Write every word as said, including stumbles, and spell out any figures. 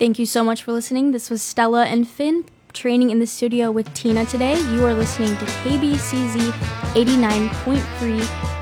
Thank you so much for listening. This was Stella and Finn training in the studio with Tina today. You are listening to K B C Z eighty-nine point three